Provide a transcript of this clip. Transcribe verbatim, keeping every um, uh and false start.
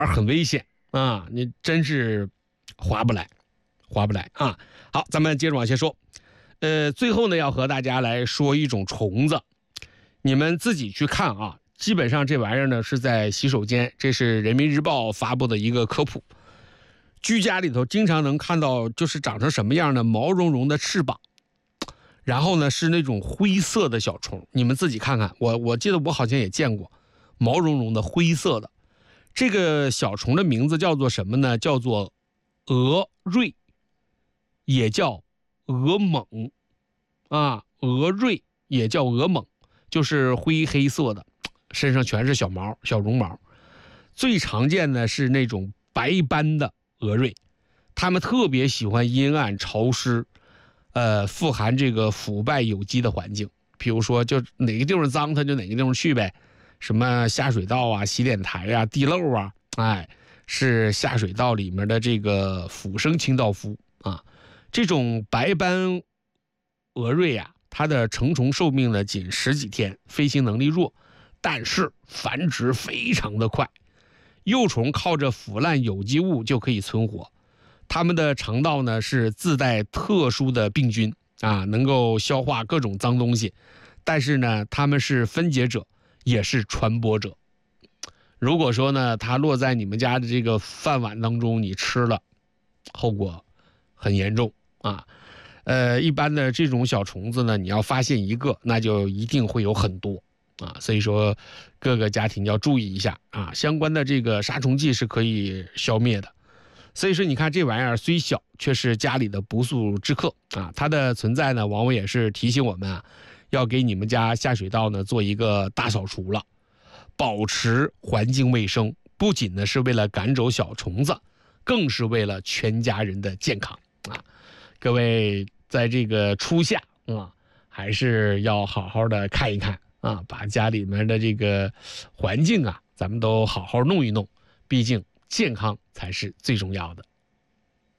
很危险啊，你真是划不来，划不来啊。好，咱们接着往下说。呃，最后呢，要和大家来说一种虫子，你们自己去看啊。基本上这玩意儿呢是在洗手间，这是人民日报发布的一个科普。居家里头经常能看到，就是长成什么样的毛茸茸的翅膀，然后呢是那种灰色的小虫，你们自己看看。我我记得我好像也见过毛茸茸的灰色的。这个小虫的名字叫做什么呢？叫做蛾蚋，也叫蛾蟒啊，蛾蚋也叫蛾蟒，就是灰黑色的，身上全是小毛、小绒毛。最常见的是那种白斑的蛾蚋，它们特别喜欢阴暗潮湿，呃，富含这个腐败有机的环境。比如说，就哪个地方脏，它就哪个地方去呗。什么下水道啊、洗脸台啊、地漏啊，哎，是下水道里面的这个腐生清道夫啊。这种白斑蛾蚋啊，它的成虫寿命呢仅十几天，飞行能力弱，但是繁殖非常的快。幼虫靠着腐烂有机物就可以存活，它们的肠道呢是自带特殊的病菌啊，能够消化各种脏东西，但是呢，它们是分解者，也是传播者。如果说呢，它落在你们家的这个饭碗当中，你吃了，后果很严重啊。呃，一般的这种小虫子呢，你要发现一个，那就一定会有很多啊。所以说，各个家庭要注意一下啊。相关的这个杀虫剂是可以消灭的。所以说，你看这玩意儿虽小，却是家里的不速之客啊。它的存在呢，往往也是提醒我们啊，要给你们家下水道呢做一个大扫除了，保持环境卫生，不仅呢是为了赶走小虫子，更是为了全家人的健康啊。各位在这个初夏啊，还是要好好的看一看啊，把家里面的这个环境啊，咱们都好好弄一弄，毕竟健康才是最重要的。